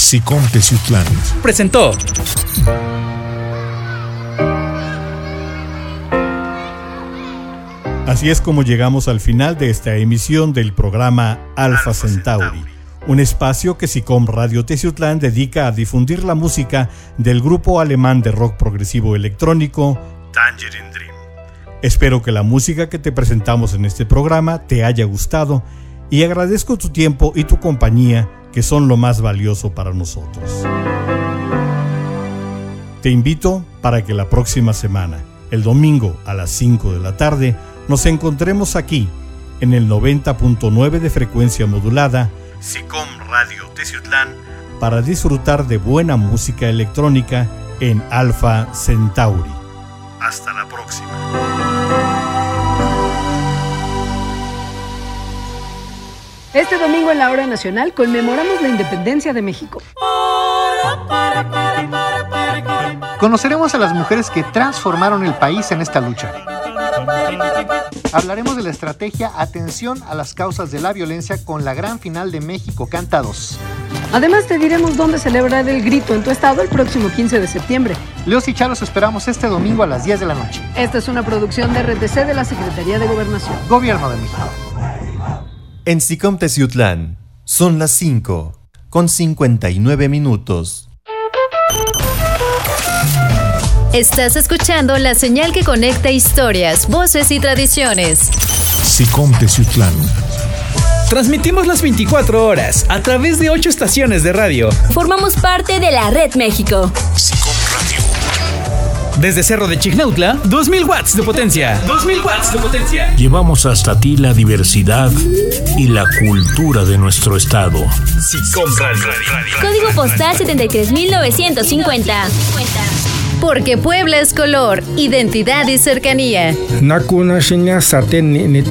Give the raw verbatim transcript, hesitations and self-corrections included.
SICOM Teciutlán presentó. Así es como llegamos al final de esta emisión del programa Alpha Centauri, un espacio que SICOM Radio Teciutlán dedica a difundir la música del grupo alemán de rock progresivo electrónico Tangerine Dream. Espero que la música que te presentamos en este programa te haya gustado y agradezco tu tiempo y tu compañía, que son lo más valioso para nosotros. Te invito para que la próxima semana, el domingo a las cinco de la tarde, nos encontremos aquí en el noventa punto nueve de frecuencia modulada SICOM Radio Teciutlán para disfrutar de buena música electrónica en Alpha Centauri. Hasta la próxima. Este domingo en la Hora Nacional conmemoramos la independencia de México. Conoceremos a las mujeres que transformaron el país en esta lucha. Hablaremos de la estrategia Atención a las causas de la violencia con la gran final de México Canta dos. Además te diremos dónde celebrar el grito en tu estado el próximo quince de septiembre. Leos y Chalos esperamos este domingo a las diez de la noche. Esta es una producción de R T C de la Secretaría de Gobernación. Gobierno de México. En SICOM Teciutlán son las cinco con cincuenta y nueve minutos. Estás escuchando la señal que conecta historias, voces y tradiciones. SICOM Teciutlán. Transmitimos las veinticuatro horas a través de ocho estaciones de radio. Formamos parte de la Red México. SICOM Radio. Desde Cerro de Chignautla, dos mil watts de potencia. dos mil watts de potencia. Llevamos hasta ti la diversidad y la cultura de nuestro estado. SICOM Radio. Código postal setenta y tres mil novecientos cincuenta. Porque Puebla es color, identidad y cercanía. Nakuna Shinya Saten